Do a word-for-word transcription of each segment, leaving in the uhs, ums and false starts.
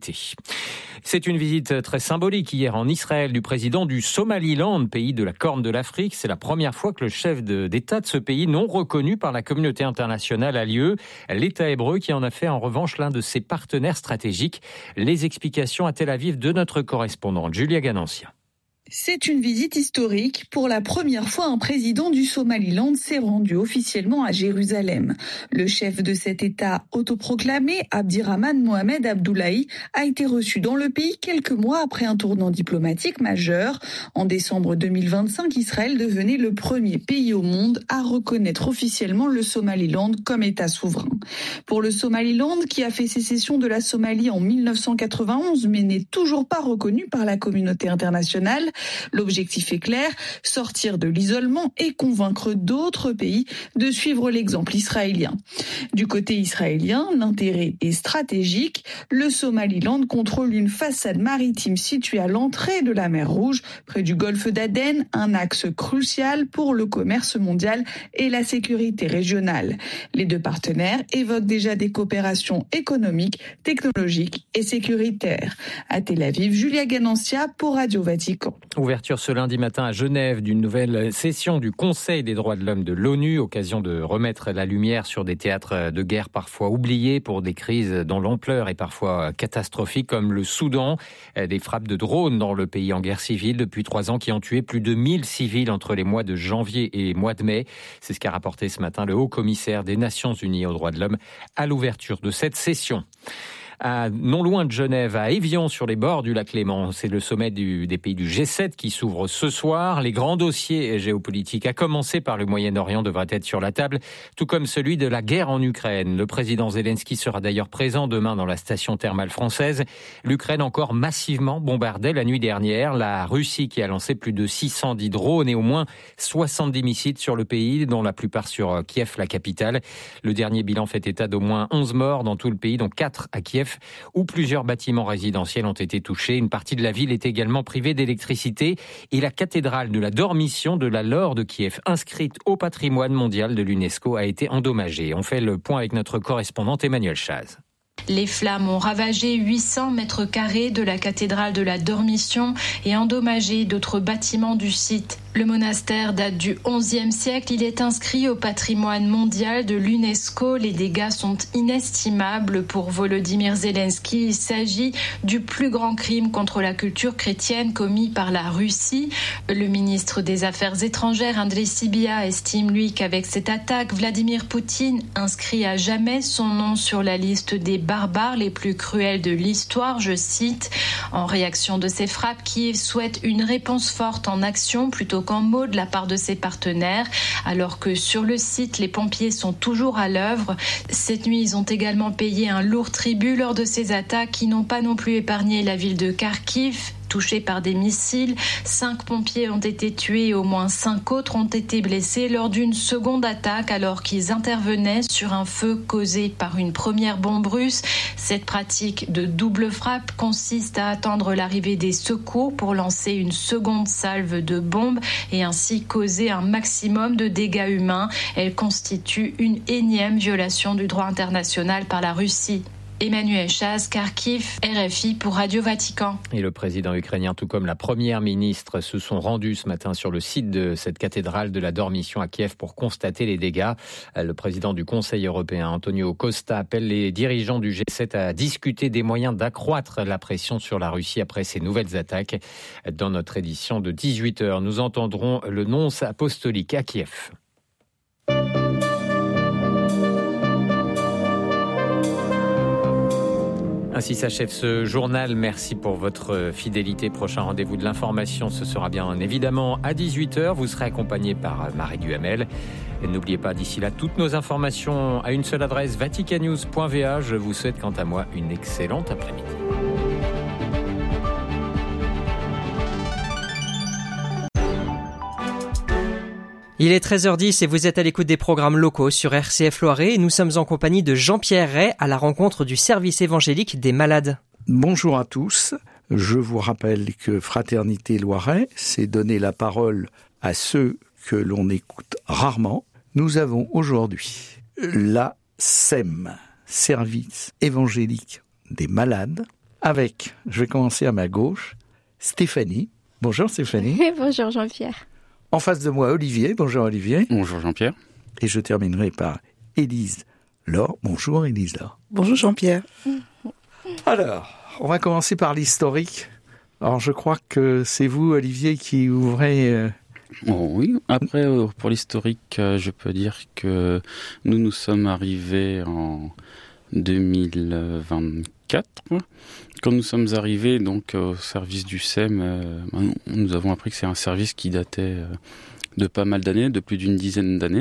l'actualité. C'est une visite très symbolique hier en Israël du président du Somaliland, pays de la Corne de l'Afrique. C'est la première fois que le chef de, d'État de ce pays, non reconnu par la communauté internationale, a lieu. L'État hébreu qui en a fait en revanche l'un de ses partenaires stratégiques. Les explications à Tel Aviv de notre correspondante Julia Ganancia. C'est une visite historique. Pour la première fois, un président du Somaliland s'est rendu officiellement à Jérusalem. Le chef de cet État autoproclamé, Abdirahman Mohamed Abdoulaye, a été reçu dans le pays quelques mois après un tournant diplomatique majeur. En décembre deux mille vingt-cinq, Israël devenait le premier pays au monde à reconnaître officiellement le Somaliland comme État souverain. Pour le Somaliland, qui a fait sécession de la Somalie en mille neuf cent quatre-vingt-onze, mais n'est toujours pas reconnu par la communauté internationale, l'objectif est clair, sortir de l'isolement et convaincre d'autres pays de suivre l'exemple israélien. Du côté israélien, l'intérêt est stratégique. Le Somaliland contrôle une façade maritime située à l'entrée de la mer Rouge, près du golfe d'Aden, un axe crucial pour le commerce mondial et la sécurité régionale. Les deux partenaires évoquent déjà des coopérations économiques, technologiques et sécuritaires. À Tel Aviv, Julia Ganancia pour Radio Vatican. Ouverture ce lundi matin à Genève d'une nouvelle session du Conseil des droits de l'homme de l'ONU, occasion de remettre la lumière sur des théâtres de guerre parfois oubliés pour des crises dont l'ampleur est parfois catastrophique, comme le Soudan, des frappes de drones dans le pays en guerre civile depuis trois ans qui ont tué plus de mille civils entre les mois de janvier et mois de mai. C'est ce qu'a rapporté ce matin le haut-commissaire des Nations Unies aux droits de l'homme à l'ouverture de cette session. À, non loin de Genève, à Évian, sur les bords du lac Léman. C'est le sommet du, des pays du G sept qui s'ouvre ce soir. Les grands dossiers géopolitiques, à commencer par le Moyen-Orient, devraient être sur la table, tout comme celui de la guerre en Ukraine. Le président Zelensky sera d'ailleurs présent demain dans la station thermale française. L'Ukraine encore massivement bombardée la nuit dernière. La Russie qui a lancé plus de six cent dix drones et au moins soixante-dix missiles sur le pays, dont la plupart sur Kiev, la capitale. Le dernier bilan fait état d'au moins onze morts dans tout le pays, dont quatre à Kiev, où plusieurs bâtiments résidentiels ont été touchés. Une partie de la ville est également privée d'électricité et la cathédrale de la Dormition de la Laure de Kiev, inscrite au patrimoine mondial de l'UNESCO, a été endommagée. On fait le point avec notre correspondante Emmanuel Chaz. Les flammes ont ravagé huit cents mètres carrés de la cathédrale de la Dormition et endommagé d'autres bâtiments du site. Le monastère date du onzième siècle. Il est inscrit au patrimoine mondial de l'UNESCO. Les dégâts sont inestimables pour Volodymyr Zelensky. Il s'agit du plus grand crime contre la culture chrétienne commis par la Russie. Le ministre des Affaires étrangères, Andriy Sybiha, estime, lui, qu'avec cette attaque, Vladimir Poutine inscrit à jamais son nom sur la liste des barbares les plus cruels de l'histoire. Je cite, « En réaction de ces frappes, Kiev souhaite une réponse forte en action plutôt qu'en mots de la part de ses partenaires, alors que sur le site, les pompiers sont toujours à l'œuvre. Cette nuit, ils ont également payé un lourd tribut lors de ces attaques qui n'ont pas non plus épargné la ville de Kharkiv, touchés par des missiles. Cinq pompiers ont été tués et au moins cinq autres ont été blessés lors d'une seconde attaque alors qu'ils intervenaient sur un feu causé par une première bombe russe. Cette pratique de double frappe consiste à attendre l'arrivée des secours pour lancer une seconde salve de bombes et ainsi causer un maximum de dégâts humains. Elle constitue une énième violation du droit international par la Russie. Emmanuel Chaz, Kharkiv, R F I pour Radio Vatican. Et le président ukrainien, tout comme la première ministre, se sont rendus ce matin sur le site de cette cathédrale de la Dormition à Kiev pour constater les dégâts. Le président du Conseil européen, Antonio Costa, appelle les dirigeants du G sept à discuter des moyens d'accroître la pression sur la Russie après ces nouvelles attaques. Dans notre édition de dix-huit heures, nous entendrons le nonce apostolique à Kiev. Ainsi s'achève ce journal. Merci pour votre fidélité. Prochain rendez-vous de l'information, ce sera bien évidemment à dix-huit heures. Vous serez accompagné par Marie Duhamel. Et n'oubliez pas d'ici là toutes nos informations à une seule adresse, vatican news point v a. Je vous souhaite quant à moi une excellente après-midi. Il est treize heures dix et vous êtes à l'écoute des programmes locaux sur R C F Loiret et nous sommes en compagnie de Jean-Pierre Ray à la rencontre du service évangélique des malades. Bonjour à tous. Je vous rappelle que Fraternité Loiret, c'est donner la parole à ceux que l'on écoute rarement. Nous avons aujourd'hui la S E M, Service évangélique des malades. avec, je vais commencer à ma gauche, Stéphanie. Bonjour Stéphanie. Bonjour Jean-Pierre. En face de moi, Olivier. Bonjour Olivier. Bonjour Jean-Pierre. Et je terminerai par Élise Laure. Bonjour Élise Laure. Bonjour Jean-Pierre. Alors, on va commencer par l'historique. Alors je crois que c'est vous Olivier qui ouvrez... Euh... Oh, oui, après pour l'historique, je peux dire que nous nous sommes arrivés en deux mille vingt-quatre. Quand nous sommes arrivés donc au service du S E M, euh, nous avons appris que c'est un service qui datait de pas mal d'années, de plus d'une dizaine d'années.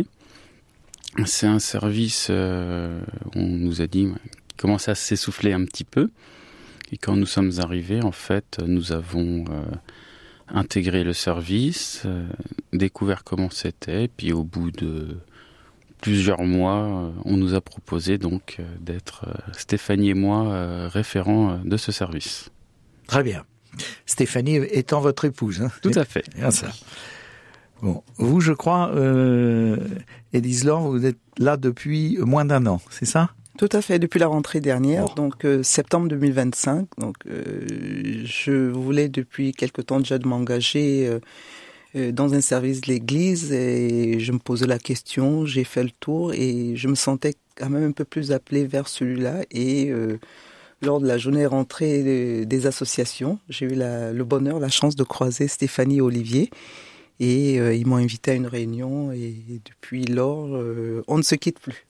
C'est un service, euh, on nous a dit, qui commençait à s'essouffler un petit peu. Et quand nous sommes arrivés, en fait, nous avons euh, intégré le service, euh, découvert comment c'était, puis au bout de plusieurs mois, on nous a proposé donc d'être, Stéphanie et moi, référents de ce service. Très bien. Stéphanie étant votre épouse. Hein. Tout à fait. Bien ça. Bon, vous, je crois, euh, Élise Laure, vous êtes là depuis moins d'un an, c'est ça ? Tout à fait, depuis la rentrée dernière, oh. donc euh, septembre deux mille vingt-cinq. Donc, euh, je voulais depuis quelque temps déjà de m'engager euh, dans un service de l'église et je me posais la question, j'ai fait le tour et je me sentais quand même un peu plus appelée vers celui-là et euh, lors de la journée rentrée des associations, j'ai eu la, le bonheur, la chance de croiser Stéphanie et Olivier et euh, ils m'ont invité à une réunion et depuis lors, euh, on ne se quitte plus.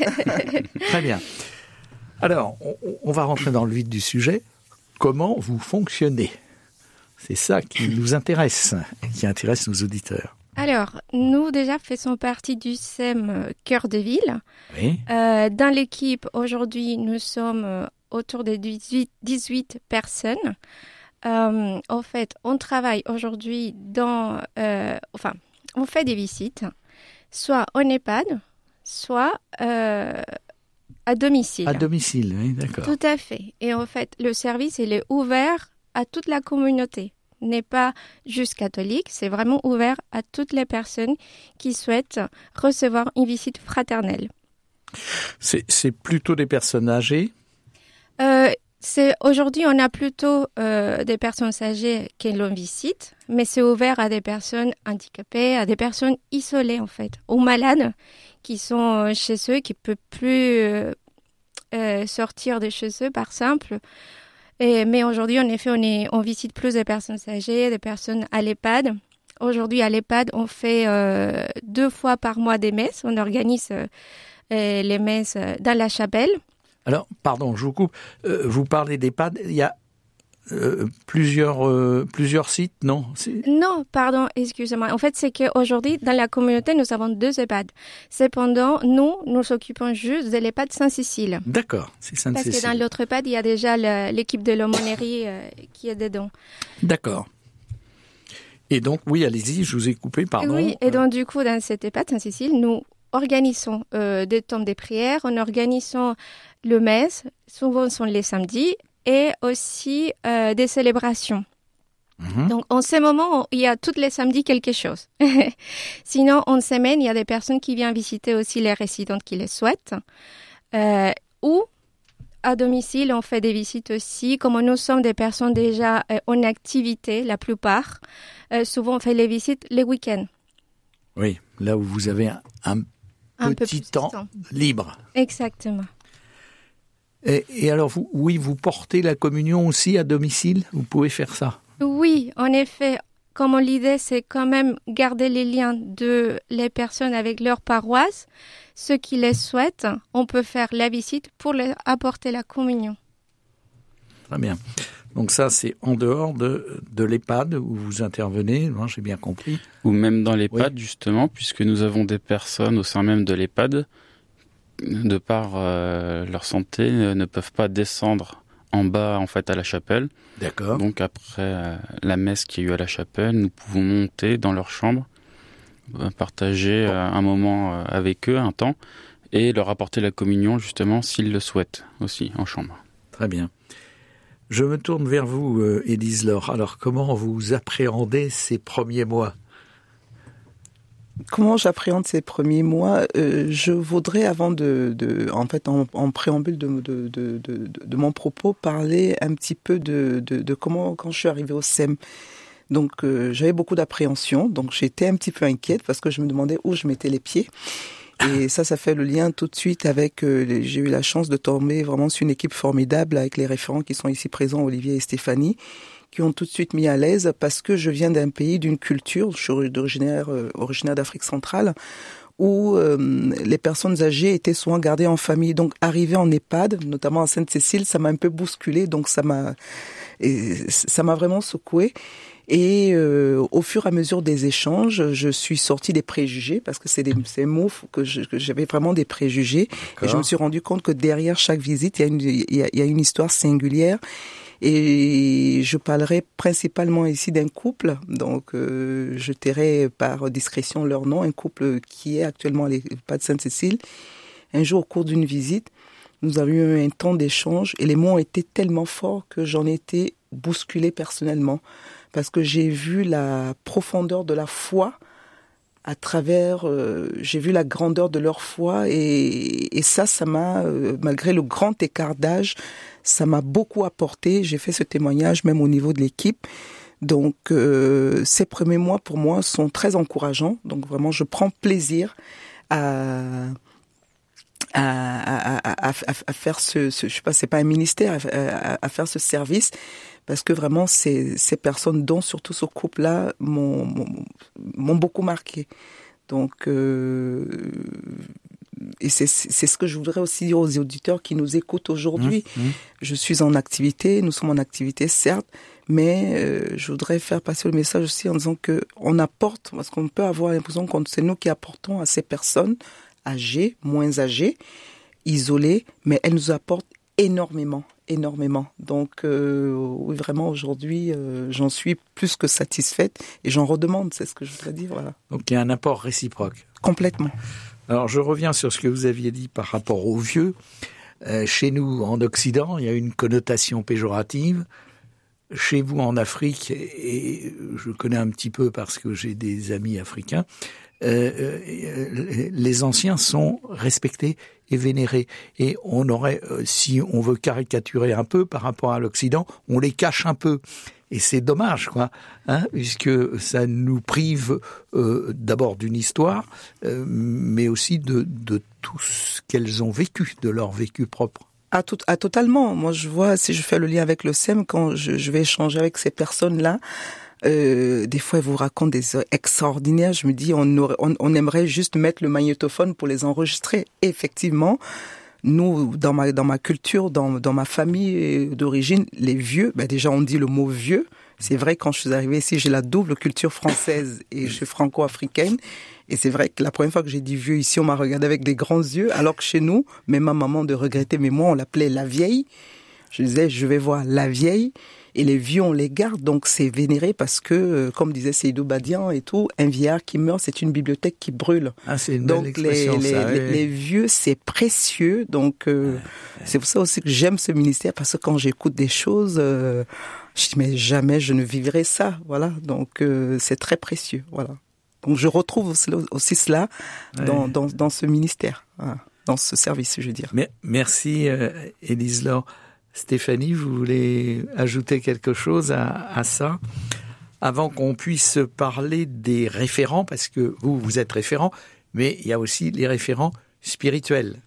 Très bien. Alors, on, on va rentrer dans le vif du sujet. Comment vous fonctionnez ? C'est ça qui nous intéresse, qui intéresse nos auditeurs. Alors, nous déjà faisons partie du S E M Cœur de Ville. Oui. Euh, dans l'équipe, aujourd'hui, nous sommes autour de dix-huit, dix-huit personnes. Euh, en fait, on travaille aujourd'hui dans... Euh, enfin, on fait des visites, soit en EHPAD, soit euh, à domicile. À domicile, oui, d'accord. Tout à fait. Et en fait, le service, il est ouvert à toute la communauté. N'est pas juste catholique, c'est vraiment ouvert à toutes les personnes qui souhaitent recevoir une visite fraternelle. C'est, c'est plutôt des personnes âgées ? euh, c'est, Aujourd'hui, on a plutôt euh, des personnes âgées qui l'ont visite, mais c'est ouvert à des personnes handicapées, à des personnes isolées en fait, ou malades qui sont chez eux, qui ne peuvent plus euh, euh, sortir de chez eux par simple. Et, mais aujourd'hui, en effet, on, est, on visite plus des personnes âgées, des personnes à l'EHPAD. Aujourd'hui, à l'EHPAD, on fait euh, deux fois par mois des messes. On organise euh, les messes dans la chapelle. Alors, pardon, je vous coupe. Euh, vous parlez d'EHPAD. Il y a euh, plusieurs, euh, plusieurs sites, non ? C'est... Non, pardon, excusez-moi. En fait, c'est qu'aujourd'hui, dans la communauté, nous avons deux EHPAD. Cependant, nous, nous occupons juste de l'EHPAD Sainte-Cécile. D'accord, c'est Sainte-Cécile. Parce que dans l'autre EHPAD, il y a déjà le, l'équipe de l'aumônerie euh, qui est dedans. D'accord. Et donc, oui, allez-y, je vous ai coupé, pardon. Oui, et donc du coup, dans cette EHPAD Sainte-Cécile, nous organisons euh, des temps de prière, on organisons le messe, souvent sont les samedis, et aussi euh, des célébrations. Mmh. Donc, en ce moment, il y a tous les samedis quelque chose. Sinon, en semaine, il y a des personnes qui viennent visiter aussi les résidentes qui les souhaitent. Euh, ou, à domicile, on fait des visites aussi. Comme nous sommes des personnes déjà euh, en activité, la plupart, euh, souvent on fait les visites les week-ends. Oui, là où vous avez un, un, un petit temps, temps libre. Exactement. Et, et alors, vous, oui, vous portez la communion aussi à domicile ? Vous pouvez faire ça ? Oui, en effet. Comme l'idée, c'est quand même garder les liens de les personnes avec leur paroisse. Ceux qui les souhaitent, on peut faire la visite pour leur apporter la communion. Très bien. Donc ça, c'est en dehors de, de l'EHPAD où vous intervenez, non, j'ai bien compris. Ou même dans l'EHPAD, oui. Justement, puisque nous avons des personnes au sein même de l'EHPAD, de par euh, leur santé, euh, ne peuvent pas descendre en bas, en fait, à la chapelle. D'accord. Donc après euh, la messe qu'il y a eu à la chapelle, nous pouvons monter dans leur chambre, euh, partager bon. euh, un moment euh, avec eux, un temps, et leur apporter la communion, justement, s'ils le souhaitent, aussi, en chambre. Très bien. Je me tourne vers vous, euh, Élise Laure. Alors, comment vous appréhendez ces premiers mois ? comment j'appréhende ces premiers mois? euh, Je voudrais, avant de, de en fait, en, en préambule de, de, de, de, de mon propos, parler un petit peu de, de, de comment, quand je suis arrivée au S E M. Donc, euh, j'avais beaucoup d'appréhension, donc j'étais un petit peu inquiète parce que je me demandais où je mettais les pieds. Et ça, ça fait le lien tout de suite avec, euh, les, j'ai eu la chance de tomber vraiment sur une équipe formidable avec les référents qui sont ici présents, Olivier et Stéphanie, qui ont tout de suite mis à l'aise parce que je viens d'un pays, d'une culture, je suis originaire, euh, originaire d'Afrique centrale, où euh, les personnes âgées étaient souvent gardées en famille. Donc, arriver en EHPAD, notamment à Sainte-Cécile, ça m'a un peu bousculé, donc ça m'a, et ça m'a vraiment secoué. Et euh, au fur et à mesure des échanges, je suis sortie des préjugés, parce que c'est des ces mots que, je, que j'avais vraiment des préjugés. D'accord. Et je me suis rendu compte que derrière chaque visite, il y a une, il y a, il y a une histoire singulière. Et je parlerai principalement ici d'un couple, donc euh, je tairai par discrétion leur nom, un couple qui est actuellement à l'EHPAD Sainte-Cécile. Un jour, au cours d'une visite, nous avions eu un temps d'échange et les mots ont été tellement forts que j'en ai été bousculée personnellement, parce que j'ai vu la profondeur de la foi à travers, euh, j'ai vu la grandeur de leur foi et, et ça, ça m'a, euh, malgré le grand écart d'âge, ça m'a beaucoup apporté. J'ai fait ce témoignage même au niveau de l'équipe. Donc, euh, ces premiers mois pour moi sont très encourageants. Donc vraiment, je prends plaisir à à, à, à, à, à faire ce, ce, je sais pas, c'est pas un ministère, à, à, à faire ce service. Parce que vraiment, ces, ces personnes, dont surtout ce couple-là, m'ont, m'ont, m'ont beaucoup marqué. Donc, euh, et c'est, c'est ce que je voudrais aussi dire aux auditeurs qui nous écoutent aujourd'hui. Mmh, mmh. Je suis en activité, nous sommes en activité, certes, mais euh, je voudrais faire passer le message aussi en disant que on apporte, parce qu'on peut avoir l'impression que c'est nous qui apportons à ces personnes âgées, moins âgées, isolées, mais elles nous apportent énormément. énormément. Donc, euh, oui, vraiment, aujourd'hui, euh, j'en suis plus que satisfaite et j'en redemande, c'est ce que je voudrais dire, voilà. Donc, il y a un apport réciproque. Complètement. Alors, je reviens sur ce que vous aviez dit par rapport aux vieux. Euh, chez nous, en Occident, il y a une connotation péjorative. Chez vous, en Afrique, et je connais un petit peu parce que j'ai des amis africains, euh, euh, les anciens sont respectés et vénérés. Et on aurait, euh, si on veut caricaturer un peu par rapport à l'Occident, on les cache un peu. Et c'est dommage, quoi, hein, puisque ça nous prive euh, d'abord d'une histoire, euh, mais aussi de, de tout ce qu'elles ont vécu, de leur vécu propre. Ah, tout, ah, totalement. Moi, je vois, si je fais le lien avec le S E M, quand je, je vais échanger avec ces personnes-là, Euh, des fois, elles vous racontent des heures extraordinaires. Je me dis, on, aurait, on, on aimerait juste mettre le magnétophone pour les enregistrer. Et effectivement, nous, dans ma, dans ma culture, dans, dans ma famille d'origine, les vieux, ben déjà, on dit le mot vieux. C'est vrai, quand je suis arrivée ici, j'ai la double culture française et je suis franco-africaine. Et c'est vrai que la première fois que j'ai dit vieux ici, on m'a regardé avec des grands yeux, alors que chez nous, même ma maman de regretter, mais moi, on l'appelait la vieille. Je disais, je vais voir la vieille. Et les vieux, on les garde, donc c'est vénéré parce que, euh, comme disait Seydou Badian et tout, un vieillard qui meurt, c'est une bibliothèque qui brûle. Ah, c'est une donc belle expression, les, ça, les, oui. les vieux, c'est précieux. Donc euh, ouais, ouais. C'est pour ça aussi que j'aime ce ministère, parce que quand j'écoute des choses, euh, je dis mais jamais je ne vivrai ça. Voilà, donc euh, c'est très précieux. Voilà. Donc je retrouve aussi, aussi cela ouais. dans, dans dans ce ministère, voilà, dans ce service, je veux dire. Mais, merci, euh, Élise Laure. Stéphanie, vous voulez ajouter quelque chose à, à ça avant qu'on puisse parler des référents, parce que vous, vous êtes référent, mais il y a aussi les référents spirituels.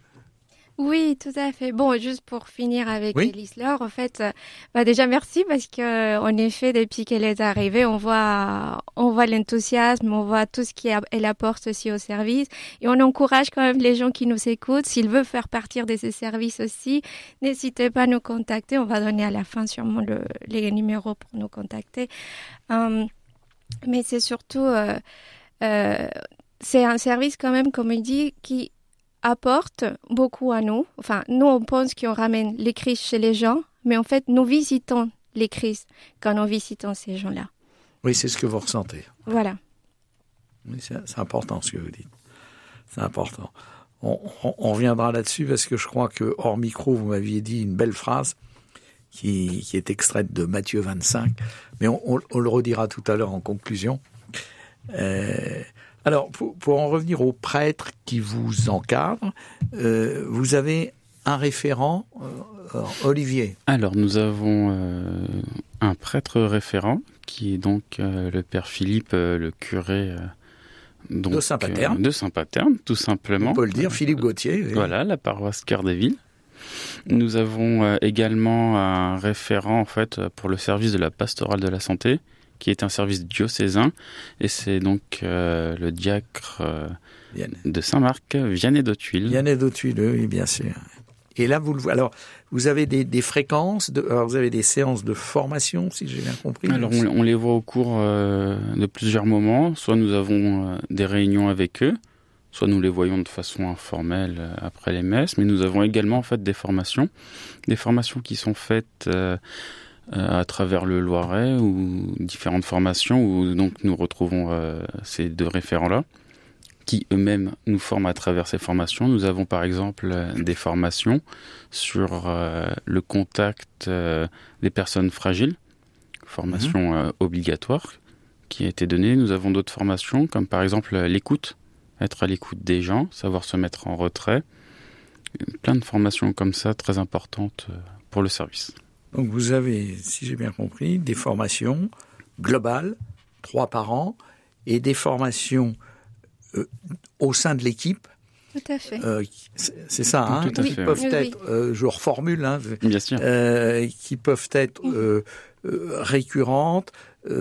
Oui, tout à fait. Bon, juste pour finir avec oui. Élise Laure, en fait, bah déjà merci parce que en effet, depuis qu'elle est arrivée, on voit, on voit l'enthousiasme, on voit tout ce qu'elle apporte aussi au service, et on encourage quand même les gens qui nous écoutent. S'ils veulent faire partie de ces services aussi, n'hésitez pas à nous contacter. On va donner à la fin sûrement le, les numéros pour nous contacter. Euh, mais c'est surtout, euh, euh, c'est un service quand même, comme il dit, qui apporte beaucoup à nous. Enfin, nous, on pense qu'on ramène les Christ chez les gens, mais en fait, nous visitons les Christ quand nous visitons ces gens-là. Oui, c'est ce que vous ressentez. Voilà. Oui, c'est, c'est important ce que vous dites. C'est important. On, on, on reviendra là-dessus parce que je crois que hors micro, vous m'aviez dit une belle phrase qui, qui est extraite de Matthieu vingt-cinq, mais on, on, on le redira tout à l'heure en conclusion. Euh, Alors, pour, pour en revenir aux prêtres qui vous encadrent, euh, vous avez un référent, euh, Olivier. Alors, nous avons euh, un prêtre référent, qui est donc euh, le père Philippe, euh, le curé euh, donc, de Saint-Paterne. Euh, de Saint-Paterne, tout simplement. On peut le dire, Philippe Gauthier. Oui. Voilà, la paroisse Cœur des Villes. Nous avons euh, également un référent, en fait, pour le service de la pastorale de la santé, qui est un service diocésain, et c'est donc euh, le diacre euh, de Saint-Marc, Vianney d'Autuile. Vianney d'Autuile, oui, bien sûr. Et là, vous le voyez. Alors, vous avez des, des fréquences, de, alors vous avez des séances de formation, si j'ai bien compris. Alors, on, on les voit au cours euh, de plusieurs moments. Soit nous avons euh, des réunions avec eux, soit nous les voyons de façon informelle euh, après les messes. Mais nous avons également en fait des formations, des formations qui sont faites euh, euh, à travers le Loiret ou différentes formations où donc nous retrouvons euh, ces deux référents-là, qui eux-mêmes nous forment à travers ces formations. Nous avons par exemple des formations sur euh, le contact euh, des personnes fragiles, formation mmh. euh, obligatoire qui a été donnée. Nous avons d'autres formations comme par exemple l'écoute, être à l'écoute des gens, savoir se mettre en retrait. Plein de formations comme ça très importantes pour le service. Donc vous avez, si j'ai bien compris, des formations globales, trois par an, et des formations Euh, au sein de l'équipe. Tout à fait. Euh, c'est, c'est ça, hein, Tout à qui fait, peuvent oui. être, euh, je reformule, hein, bien sûr, euh, qui peuvent être euh, euh, récurrentes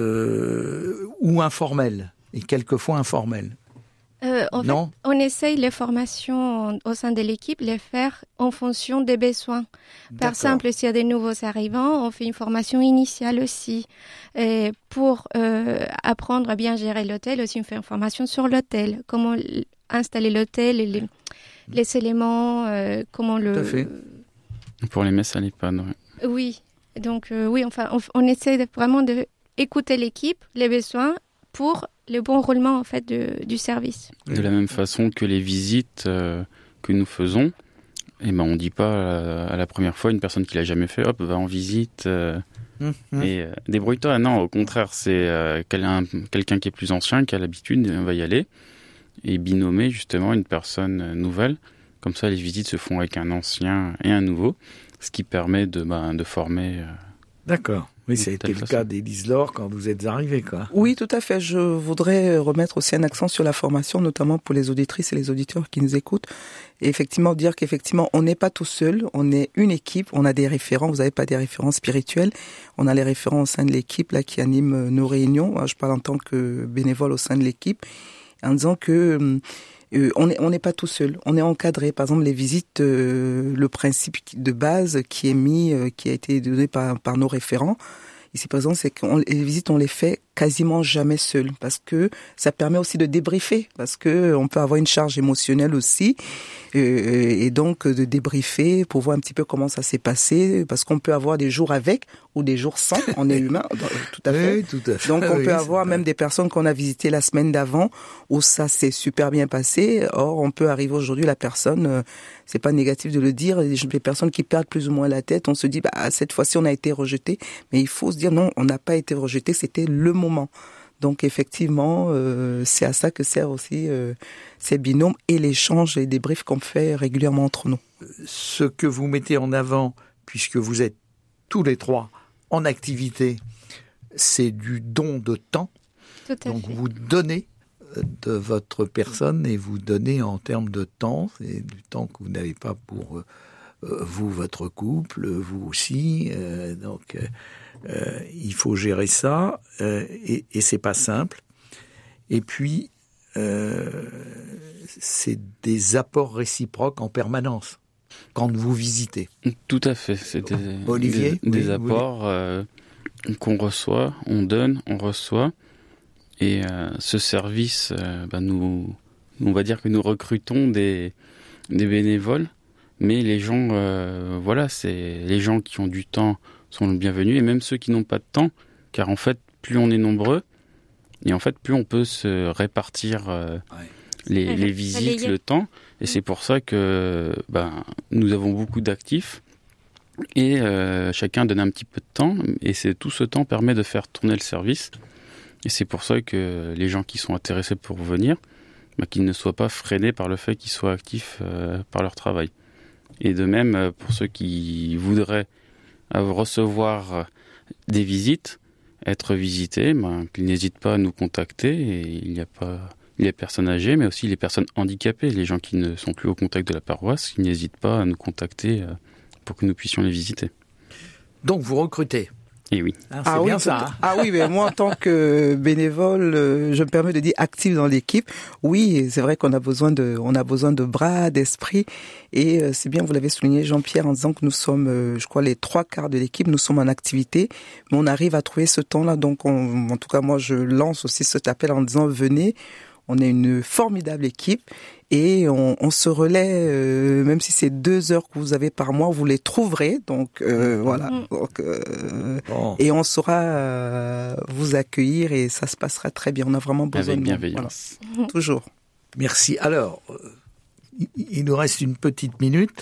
euh, ou informelles, et quelquefois informelles. Euh, en non fait, on essaye les formations au sein de l'équipe, les faire en fonction des besoins. Par D'accord. exemple, s'il y a des nouveaux arrivants, on fait une formation initiale aussi. Et pour euh, apprendre à bien gérer l'hôtel, aussi on fait une formation sur l'hôtel, comment installer l'hôtel, les, les éléments, euh, comment le... Tout à fait. Pour les messes à l'EHPAD, ouais. Oui, donc euh, oui, enfin, on, on essaie de, vraiment d'écouter l'équipe, les besoins, pour le bon roulement en fait de, du service. De la même façon que les visites euh, que nous faisons, eh ben on dit pas à, à la première fois une personne qui l'a jamais fait, hop, va en visite euh, mmh, mmh. et euh, débrouille-toi. Non, au contraire, c'est euh, quelqu'un, quelqu'un qui est plus ancien, qui a l'habitude, va y aller et binommer justement une personne nouvelle. Comme ça, les visites se font avec un ancien et un nouveau, ce qui permet de, bah, de former. Euh, D'accord. Oui, ça a été le cas d'Élise Laure quand vous êtes arrivée, quoi. Oui, tout à fait. Je voudrais remettre aussi un accent sur la formation, notamment pour les auditrices et les auditeurs qui nous écoutent. Et effectivement, dire qu'effectivement, on n'est pas tout seul, on est une équipe, on a des référents, vous n'avez pas des référents spirituels. On a les référents au sein de l'équipe, là, qui animent nos réunions. Je parle en tant que bénévole au sein de l'équipe, en disant que, Euh, on n'est on n'est pas tout seul, on est encadré. Par exemple, les visites, euh, le principe de base qui est mis, euh, qui a été donné par, par nos référents, ici présent, c'est que les visites, on les fait quasiment jamais seul, parce que ça permet aussi de débriefer, parce que on peut avoir une charge émotionnelle aussi, euh, et donc de débriefer pour voir un petit peu comment ça s'est passé, parce qu'on peut avoir des jours avec ou des jours sans, on est humain, tout à fait. Oui, tout à fait. Donc on oui, peut avoir même des personnes qu'on a visitées la semaine d'avant où ça s'est super bien passé. Or on peut arriver aujourd'hui, la personne, euh, c'est pas négatif de le dire, des personnes qui perdent plus ou moins la tête, on se dit bah cette fois-ci on a été rejeté, mais il faut se dire non, on n'a pas été rejeté, c'était le moment. Donc effectivement, euh, c'est à ça que servent aussi euh, ces binômes et l'échange et les débriefs qu'on fait régulièrement entre nous. Ce que vous mettez en avant, puisque vous êtes tous les trois en activité, c'est du don de temps. Tout à Donc fait. vous donnez de votre personne et vous donnez en termes de temps, c'est du temps que vous n'avez pas pour euh, vous, votre couple, vous aussi. Euh, donc euh, euh, il faut gérer ça euh, et, et c'est pas simple. Et puis euh, c'est des apports réciproques en permanence quand vous visitez. Tout à fait. C'est des, Olivier, des, des oui, apports oui. Euh, qu'on reçoit, on donne, on reçoit. Et euh, ce service, euh, bah, nous, on va dire que nous recrutons des, des bénévoles, mais les gens, euh, voilà, c'est les gens qui ont du temps sont le bienvenu, et même ceux qui n'ont pas de temps, car en fait, plus on est nombreux, et en fait, plus on peut se répartir euh, ouais. les, les visites, le temps, et c'est pour ça que bah, nous avons beaucoup d'actifs, et euh, chacun donne un petit peu de temps, et c'est, tout ce temps permet de faire tourner le service. Et c'est pour ça que les gens qui sont intéressés pour venir, bah, qu'ils ne soient pas freinés par le fait qu'ils soient actifs euh, par leur travail. Et de même, pour ceux qui voudraient recevoir des visites, être visités, bah, qu'ils n'hésitent pas à nous contacter. Et il n'y a pas les personnes âgées, mais aussi les personnes handicapées, les gens qui ne sont plus au contact de la paroisse, qui n'hésitent pas à nous contacter pour que nous puissions les visiter. Donc vous recrutez ? Et oui. Ah, c'est ah bien oui, ça. Hein. Ah oui, mais moi en tant que bénévole, euh, je me permets de dire actif dans l'équipe. Oui, c'est vrai qu'on a besoin de, on a besoin de bras, d'esprit, et euh, c'est bien, vous l'avez souligné, Jean-Pierre, en disant que nous sommes, euh, je crois, les trois quarts de l'équipe, nous sommes en activité, mais on arrive à trouver ce temps-là. Donc, on, en tout cas, moi, je lance aussi cet appel en disant venez. On est une formidable équipe et on, on se relaie, euh, même si c'est deux heures que vous avez par mois, vous les trouverez. Donc euh, voilà. Mmh. Donc, euh, Bon. Et on saura euh, vous accueillir et ça se passera très bien. On a vraiment besoin Avec de bienveillance. voilà. Toujours. Merci. Alors, euh, il nous reste une petite minute.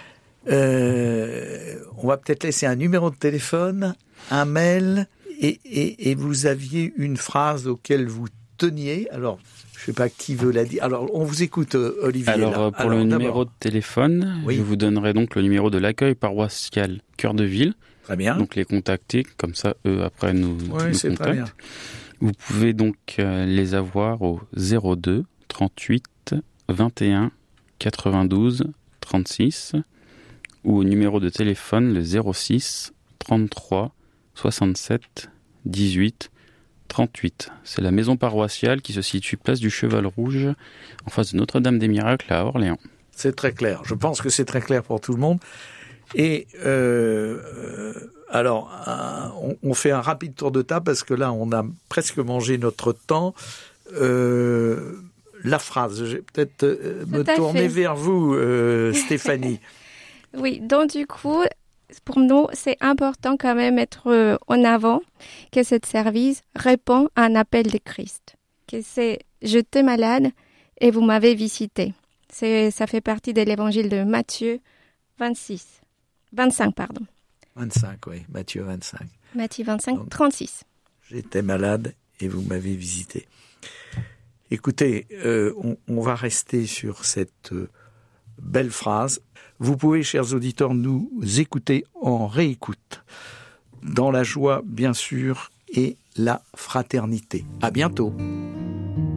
Euh, on va peut-être laisser un numéro de téléphone, un mail, et, et, et vous aviez une phrase auquel vous teniez. Alors, je ne sais pas qui veut la dire. Alors, on vous écoute, Olivier. Alors, là. pour Alors, le d'abord. numéro de téléphone, Oui. je vous donnerai donc le numéro de l'accueil paroissial Cœur de Ville. Très bien. Donc, les contacter, comme ça, eux, après, nous, Oui, nous c'est très bien. contactent. Vous pouvez donc euh, les avoir au zéro deux trente-huit vingt et un quatre-vingt-douze trente-six ou au numéro de téléphone le zéro six trente-trois soixante-sept dix-huit trente-huit. C'est la maison paroissiale qui se situe place du Cheval Rouge en face de Notre-Dame des Miracles à Orléans. C'est très clair. Je pense que c'est très clair pour tout le monde. Et euh, euh, alors, un, on, on fait un rapide tour de table parce que là, on a presque mangé notre temps. Euh, la phrase, je vais peut-être euh, me à tourner fait. vers vous, euh, Stéphanie. Oui, donc du coup, pour nous, c'est important quand même mettre en avant que ce service répond à un appel de Christ. Que c'est « J'étais malade et vous m'avez visité ». C'est, ça fait partie de l'évangile de Matthieu vingt-six, vingt-cinq, pardon. vingt-cinq, oui, Matthieu vingt-cinq. Matthieu vingt-cinq, Donc, trente-six. J'étais malade et vous m'avez visité. Écoutez, euh, on, on va rester sur cette euh, belle phrase. Vous pouvez, chers auditeurs, nous écouter en réécoute, dans la joie, bien sûr, et la fraternité. À bientôt.